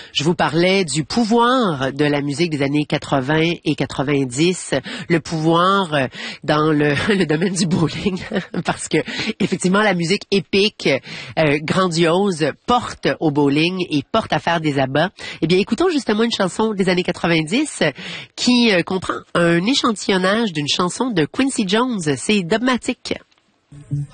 Je vous parlais du pouvoir de la musique des années 80 et 90, le pouvoir dans le domaine du bowling, parce que effectivement la musique épique, grandiose, porte au bowling et porte à faire des abats. Eh bien, écoutons justement une chanson des années 90 qui comprend un échantillonnage d'une chanson de Quincy Jones. C'est Dogmatic.